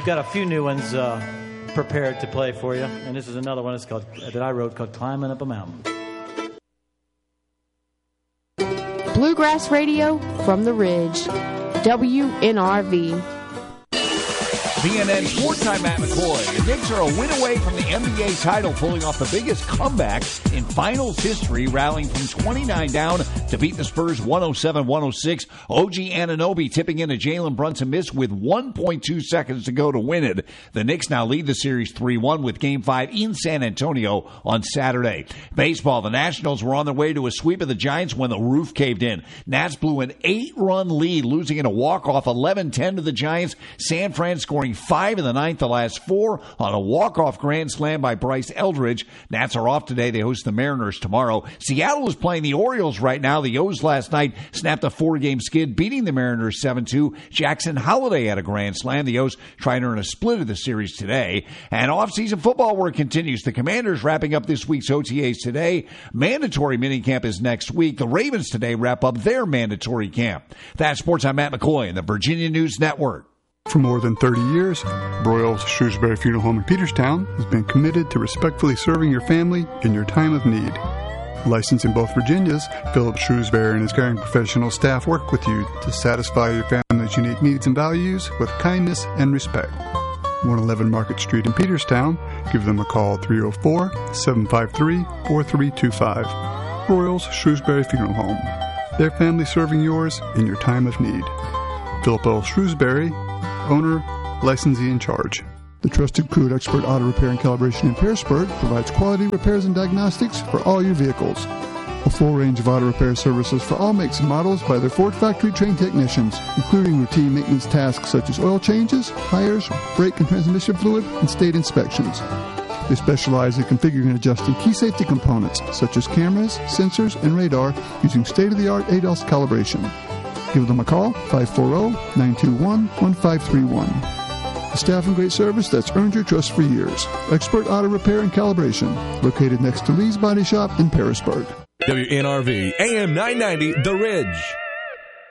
got a few new ones prepared to play for you, and this is another one that I wrote called Climbing Up a Mountain. Bluegrass Radio from the Ridge, WNRV. BNN Sports Time, Matt McCoy. The Knicks are a win away from the NBA title, pulling off the biggest comeback in finals history, rallying from 29 down to beat the Spurs 107-106. OG Anunoby tipping in a Jalen Brunson miss with 1.2 seconds to go to win it. The Knicks now lead the series 3-1 with Game 5 in San Antonio on Saturday. Baseball, the Nationals were on their way to a sweep of the Giants when the roof caved in. Nats blew an 8-run lead, losing in a walk-off 11-10 to the Giants. San Fran scoring 5 in the ninth, the last 4 on a walk-off grand slam by Bryce Eldridge. Nats are off today. They host the Mariners tomorrow. Seattle is playing the Orioles right now. The O's last night snapped a 4-game skid, beating the Mariners 7-2. Jackson Holliday had a grand slam. The O's try to earn a split of the series today. And off-season football work continues. The Commanders wrapping up this week's OTAs today. Mandatory minicamp is next week. The Ravens today wrap up their mandatory camp. That's Sports. I'm Matt McCoy in the Virginia News Network. For more than 30 years, Broyles Shrewsbury Funeral Home in Peterstown has been committed to respectfully serving your family in your time of need. Licensed in both Virginias, Philip Shrewsbury and his caring professional staff work with you to satisfy your family's unique needs and values with kindness and respect. 111 Market Street in Peterstown. Give them a call 304-753-4325. Broyles Shrewsbury Funeral Home. Their family serving yours in your time of need. Philip L. Shrewsbury, owner, licensee in charge. The trusted crew at Expert Auto Repair and Calibration in Pearisburg provides quality repairs and diagnostics for all your vehicles. A full range of auto repair services for all makes and models by their Ford factory-trained technicians, including routine maintenance tasks such as oil changes, tires, brake and transmission fluid, and state inspections. They specialize in configuring and adjusting key safety components such as cameras, sensors, and radar using state-of-the-art ADAS calibration. Give them a call, 540-921-1531. A staff and great service that's earned your trust for years. Expert Auto Repair and Calibration, located next to Lee's Body Shop in Pearisburg. WNRV, AM 990, The Ridge.